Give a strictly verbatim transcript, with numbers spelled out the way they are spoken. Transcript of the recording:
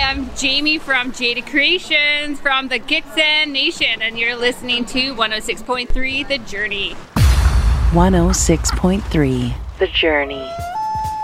I'm Jamie from Jada Creations from the Gitxsan Nation, and you're listening to one oh six point three The Journey. one oh six point three The Journey.